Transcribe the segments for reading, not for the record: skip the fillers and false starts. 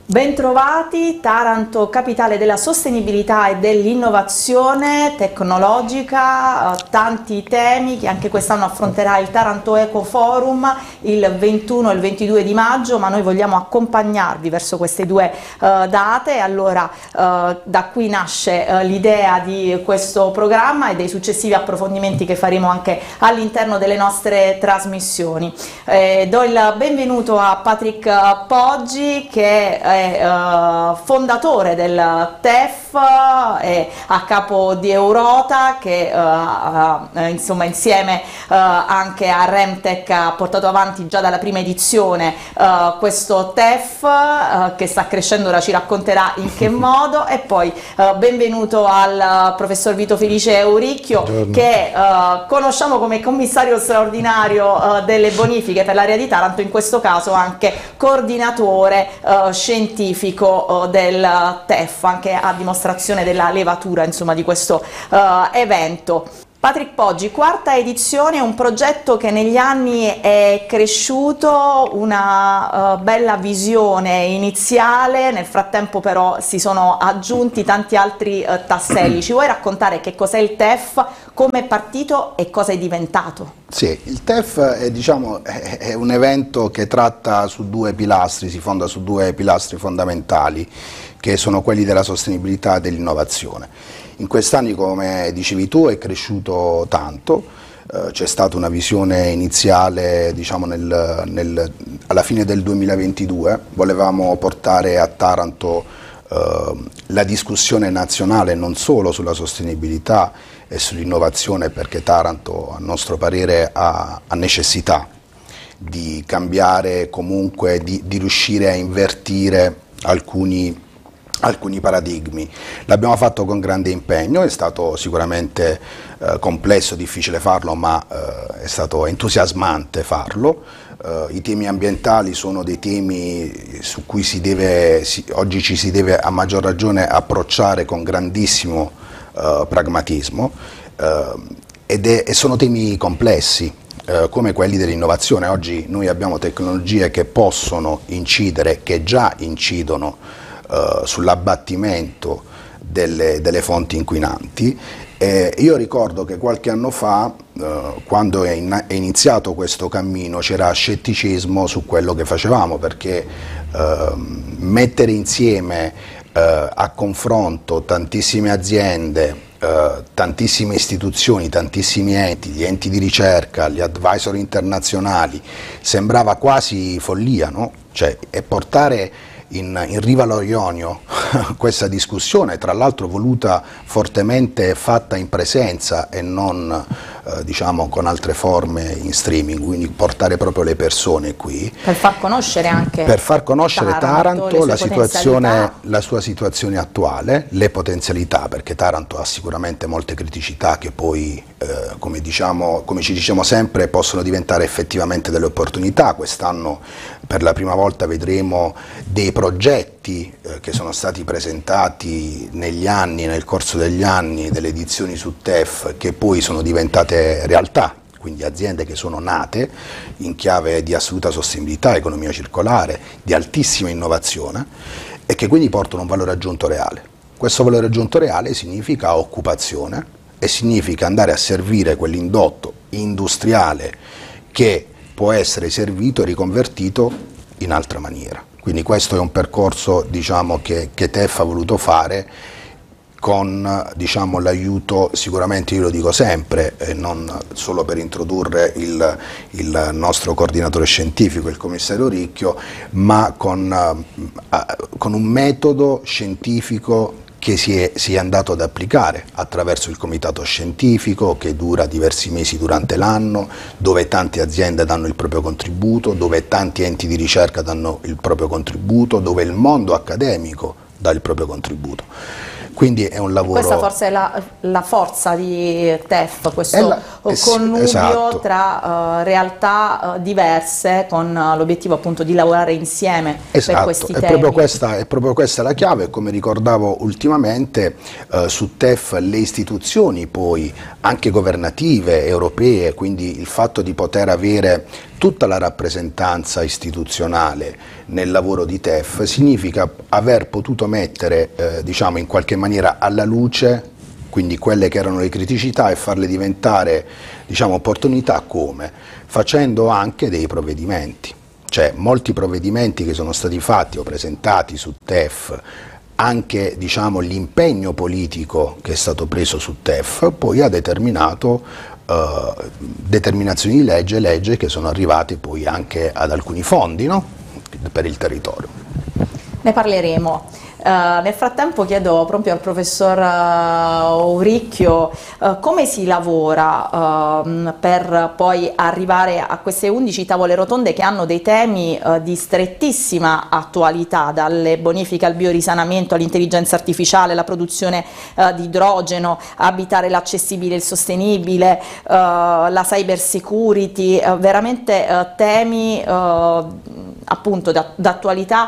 Bentrovati, Taranto, capitale della sostenibilità e dell'innovazione tecnologica, tanti temi che anche quest'anno affronterà il Taranto Eco Forum il 21 e il 22 di maggio, ma noi vogliamo accompagnarvi verso queste due date. Allora da qui nasce l'idea di questo programma e dei successivi approfondimenti che faremo anche all'interno delle nostre trasmissioni. Do il benvenuto a Patrick Poggi, che è fondatore del TEF e a capo di Eurota, che insomma insieme anche a Remtech ha portato avanti già dalla prima edizione questo TEF che sta crescendo, ora ci racconterà in che modo. E poi benvenuto al professor Vito Felice Euricchio, che conosciamo come commissario straordinario delle bonifiche per l'area di Taranto, in questo caso anche coordinatore scientifico del TEF, anche a dimostrazione della levatura insomma di questo evento. Patrick Poggi, quarta edizione, un progetto che negli anni è cresciuto, una bella visione iniziale, nel frattempo però si sono aggiunti tanti altri tasselli. Ci vuoi raccontare che cos'è il TEF, come è partito e cosa è diventato? Sì, il TEF è un evento che tratta su due pilastri, si fonda su due pilastri fondamentali, che sono quelli della sostenibilità e dell'innovazione. In questi anni, come dicevi tu, è cresciuto tanto, c'è stata una visione iniziale alla fine del 2022, volevamo portare a Taranto la discussione nazionale non solo sulla sostenibilità e sull'innovazione, perché Taranto a nostro parere ha necessità di cambiare, comunque di riuscire a invertire alcuni paradigmi. L'abbiamo fatto con grande impegno, è stato sicuramente complesso, difficile farlo, ma è stato entusiasmante farlo. I temi ambientali sono dei temi su cui oggi ci si deve a maggior ragione approcciare con grandissimo pragmatismo e sono temi complessi, come quelli dell'innovazione. Oggi noi abbiamo tecnologie che possono incidere, che già incidono sull'abbattimento delle fonti inquinanti. Io ricordo che qualche anno fa, quando è iniziato questo cammino, c'era scetticismo su quello che facevamo, perché mettere insieme a confronto tantissime aziende, tantissime istituzioni, tantissimi enti, gli enti di ricerca, gli advisor internazionali, sembrava quasi follia, no? Cioè, e portare in riva allo Ionio questa discussione, tra l'altro voluta fortemente, fatta in presenza e non con altre forme in streaming, quindi portare proprio le persone qui per far conoscere anche Taranto, la sua situazione attuale, le potenzialità, perché Taranto ha sicuramente molte criticità che poi come ci diciamo sempre, possono diventare effettivamente delle opportunità. Quest'anno per la prima volta vedremo dei progetti che sono stati presentati nel corso degli anni, delle edizioni su TEF, che poi sono diventate realtà, quindi aziende che sono nate in chiave di assoluta sostenibilità, economia circolare, di altissima innovazione, e che quindi portano un valore aggiunto reale. Questo valore aggiunto reale significa occupazione e significa andare a servire quell'indotto industriale che può essere servito e riconvertito in altra maniera. Quindi questo è un percorso che TEF ha voluto fare con l'aiuto, sicuramente io lo dico sempre, non solo per introdurre il nostro coordinatore scientifico, il commissario Ricchio, ma con un metodo scientifico che si è andato ad applicare attraverso il comitato scientifico, che dura diversi mesi durante l'anno, dove tante aziende danno il proprio contributo, dove tanti enti di ricerca danno il proprio contributo, dove il mondo accademico dà il proprio contributo. Quindi è un lavoro... Questa forse è la forza di TEF, questo connubio esatto. Tra realtà diverse, con l'obiettivo appunto di lavorare insieme per questi temi. È proprio questa la chiave. Come ricordavo ultimamente, su TEF le istituzioni poi anche governative, europee, quindi il fatto di poter avere tutta la rappresentanza istituzionale nel lavoro di TEF significa aver potuto mettere diciamo in qualche maniera alla luce quindi quelle che erano le criticità e farle diventare diciamo opportunità come? Facendo anche dei provvedimenti, cioè molti provvedimenti che sono stati fatti o presentati su TEF, anche diciamo l'impegno politico che è stato preso su TEF poi ha determinato determinazioni di legge che sono arrivate poi anche ad alcuni fondi, no? Per il territorio. Ne parleremo. Nel frattempo chiedo proprio al professor Auricchio come si lavora per poi arrivare a queste 11 tavole rotonde che hanno dei temi di strettissima attualità, dalle bonifiche al biorisanamento, all'intelligenza artificiale, alla produzione di idrogeno, abitare l'accessibile e il sostenibile, la cyber security, veramente temi appunto d'attualità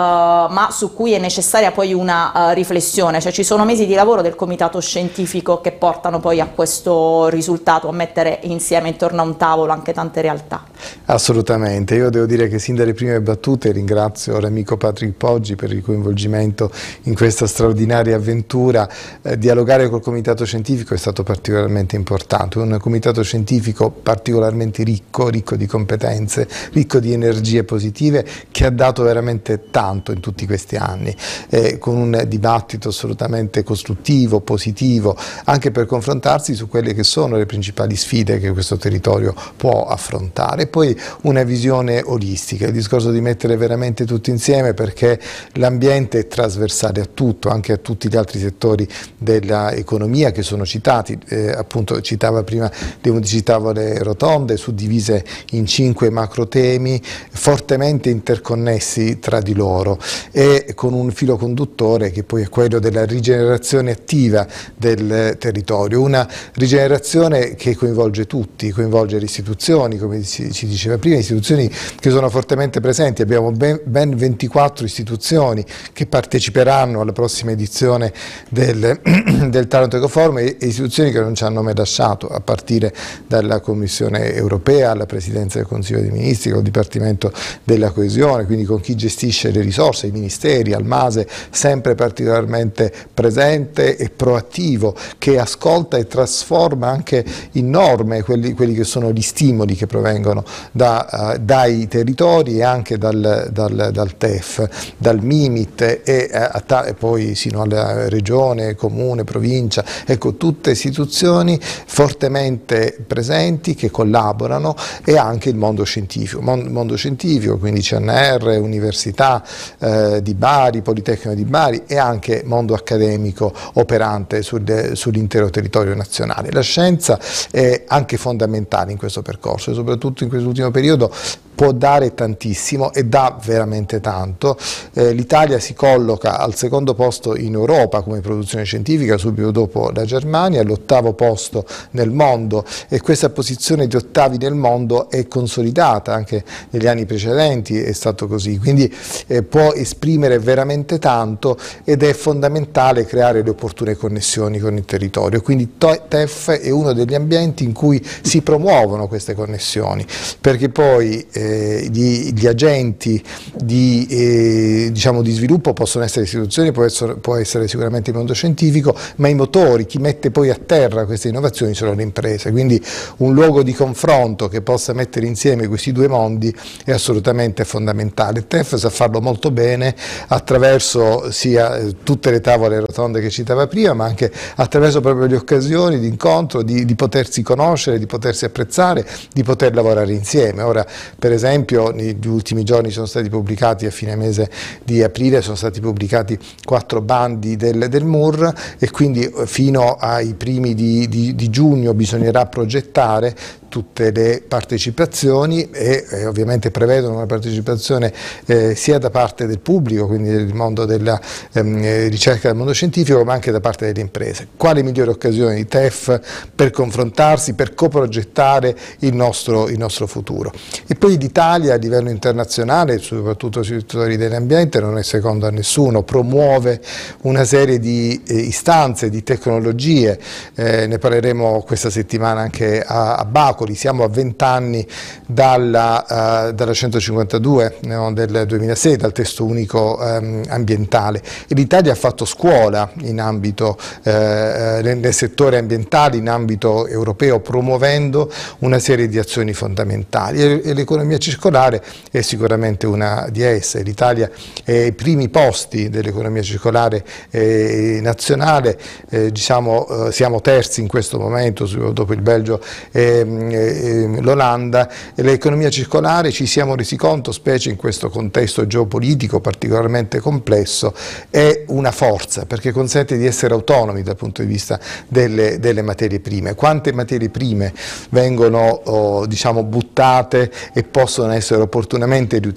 ma su cui è necessaria poi una riflessione, cioè ci sono mesi di lavoro del comitato scientifico che portano poi a questo risultato, a mettere insieme intorno a un tavolo anche tante realtà. Assolutamente, io devo dire che sin dalle prime battute ringrazio l'amico Patrick Poggi per il coinvolgimento in questa straordinaria avventura. Dialogare col comitato scientifico è stato particolarmente importante, un comitato scientifico particolarmente ricco di competenze, ricco di energie positive, che ha dato veramente tanto in tutti questi anni, con un dibattito assolutamente costruttivo, positivo, anche per confrontarsi su quelle che sono le principali sfide che questo territorio può affrontare. E poi una visione olistica, il discorso di mettere veramente tutti insieme, perché l'ambiente è trasversale a tutto, anche a tutti gli altri settori dell'economia che sono citati, appunto citava prima le 11 tavole rotonde suddivise in 5 macro temi fortemente interconnessi tra di loro e con un filo conduttore che poi è quello della rigenerazione attiva del territorio, una rigenerazione che coinvolge tutti, coinvolge le istituzioni, come ci diceva prima, istituzioni che sono fortemente presenti. Abbiamo ben 24 istituzioni che parteciperanno alla prossima edizione del Taranto Ecoforum e istituzioni che non ci hanno mai lasciato, a partire dalla Commissione Europea alla Presidenza del Consiglio dei Ministri, col Dipartimento della Coesione, quindi con chi gestisce le risorse, i ministeri, al MASE, sempre particolarmente presente e proattivo, che ascolta e trasforma anche in norme quelli che sono gli stimoli che provengono dai territori e anche dal TEF, dal MIMIT e poi sino alla regione, comune, provincia, ecco, tutte istituzioni fortemente presenti che collaborano, e anche il mondo scientifico, quindi CNR, Università di Bari, Politecnico di Bari, e anche mondo accademico operante sull'intero territorio nazionale. La scienza è anche fondamentale in questo percorso, e soprattutto in quest'ultimo periodo può dare tantissimo e dà veramente tanto. L'Italia si colloca al secondo posto in Europa come produzione scientifica, subito dopo la Germania, all'8° posto nel mondo, e questa posizione di ottavi nel mondo è consolidata anche negli anni precedenti, è stato così, quindi può esprimere veramente tanto, ed è fondamentale creare le opportune connessioni con il territorio. Quindi TEF è uno degli ambienti in cui si promuovono queste connessioni, perché poi gli agenti diciamo di sviluppo possono essere istituzioni, può essere sicuramente il mondo scientifico, ma i motori, chi mette poi a terra queste innovazioni, sono le imprese. Quindi un luogo di confronto che possa mettere insieme questi due mondi è assolutamente fondamentale. Il TEF sa farlo molto bene attraverso sia tutte le tavole rotonde che citava prima, ma anche attraverso proprio le occasioni di incontro, di potersi conoscere, di potersi apprezzare, di poter lavorare insieme. Ora, per esempio, negli ultimi giorni sono stati pubblicati, a fine mese di aprile, sono stati pubblicati 4 bandi del MUR, e quindi fino ai primi di giugno bisognerà progettare tutte le partecipazioni, e ovviamente prevedono una partecipazione sia da parte del pubblico, quindi del mondo della ricerca, del mondo scientifico, ma anche da parte delle imprese. Quale migliore occasione di TEF per confrontarsi, per coprogettare il nostro futuro? E poi l'Italia a livello internazionale, soprattutto sui settori dell'ambiente, non è secondo a nessuno, promuove una serie di istanze, di tecnologie, ne parleremo questa settimana anche a Bacoli. Siamo a 20 anni dalla 152 del 2006, dal testo unico ambientale, e l'Italia ha fatto scuola in ambito, nel settore ambientale, in ambito europeo, promuovendo una serie di azioni fondamentali, e l'economia circolare è sicuramente una di esse. L'Italia è ai primi posti dell'economia circolare nazionale, diciamo, siamo terzi in questo momento dopo il Belgio e l'Olanda, e l'economia circolare, ci siamo resi conto, specie in questo contesto geopolitico particolarmente complesso, è una forza, perché consente di essere autonomi dal punto di vista delle materie prime. Quante materie prime vengono diciamo buttate e possono essere opportunamente riutilizzate